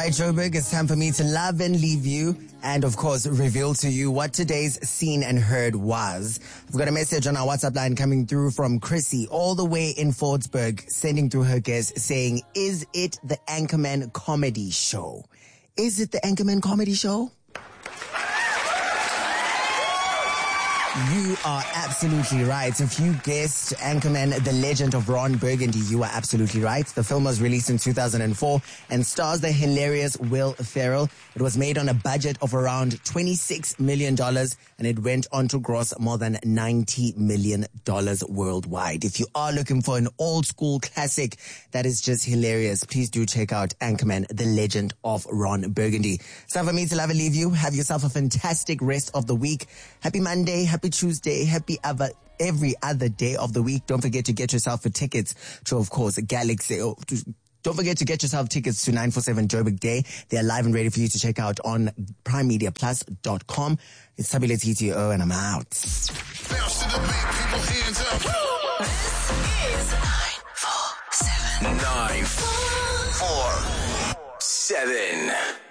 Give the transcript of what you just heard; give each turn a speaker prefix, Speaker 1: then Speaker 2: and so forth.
Speaker 1: right, Joburg, it's time for me to love and leave you and, of course, reveal to you what today's seen and heard was. We've got a message on our WhatsApp line coming through from Chrissy all the way in Fordsburg, sending through her guess saying, is it the Anchorman comedy show? Is it the Anchorman comedy show? You are absolutely right. If you guessed Anchorman, the Legend of Ron Burgundy, you are absolutely right. The film was released in 2004 and stars the hilarious Will Ferrell. It was made on a budget of around $26 million and it went on to gross more than $90 million worldwide. If you are looking for an old school classic that is just hilarious, please do check out Anchorman, the Legend of Ron Burgundy. It's time for me to love and leave you. Have yourself a fantastic rest of the week. Happy Monday, happy Tuesday, every other day of the week. Don't forget to get yourself a tickets to, of course, Galaxy. Don't forget to get yourself tickets to 947 Joburg Day. They are live and ready for you to check out on primemediaplus.com. It's Tabile TTO and I'm out.
Speaker 2: Bounce to the beat, people hands up.
Speaker 3: This is 947.
Speaker 2: 947.